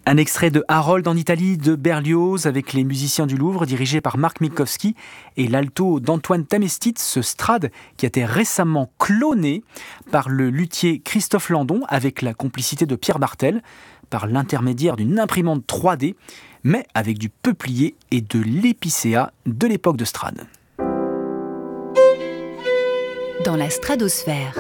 Un extrait de Harold en Italie de Berlioz avec les musiciens du Louvre dirigé par Marc Minkowski et l'alto d'Antoine Tamestit, ce Strad qui a été récemment cloné par le luthier Christophe Landon avec la complicité de Pierre Bartel par l'intermédiaire d'une imprimante 3D mais avec du peuplier et de l'épicéa de l'époque de Strad. Dans la stratosphère.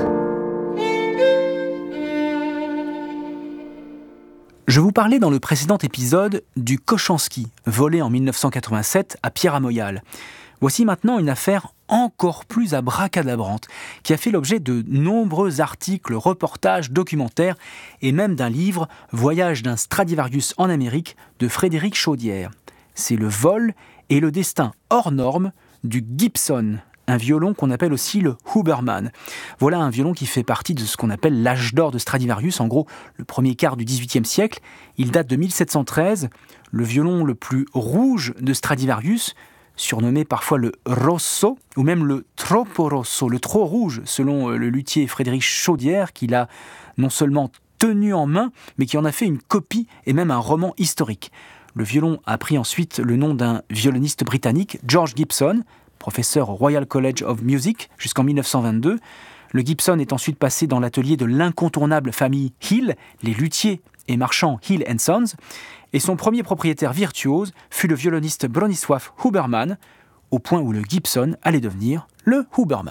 Je vous parlais dans le précédent épisode du Kochanski, volé en 1987 à Pierre à Moyal. Voici maintenant une affaire encore plus abracadabrante, qui a fait l'objet de nombreux articles, reportages, documentaires et même d'un livre « Voyage d'un Stradivarius en Amérique » de Frédéric Chaudière. C'est le vol et le destin hors norme du Gibson, un violon qu'on appelle aussi le Huberman. Voilà un violon qui fait partie de ce qu'on appelle l'âge d'or de Stradivarius, en gros le premier quart du XVIIIe siècle. Il date de 1713, le violon le plus rouge de Stradivarius, surnommé parfois le Rosso, ou même le Troppo Rosso, le trop rouge, selon le luthier Frédéric Chaudière, qui l'a non seulement tenu en main, mais qui en a fait une copie et même un roman historique. Le violon a pris ensuite le nom d'un violoniste britannique, George Gibson, professeur au Royal College of Music jusqu'en 1922. Le Gibson est ensuite passé dans l'atelier de l'incontournable famille Hill, les luthiers et marchands Hill & Sons, et son premier propriétaire virtuose fut le violoniste Bronisław Huberman, au point où le Gibson allait devenir le Huberman.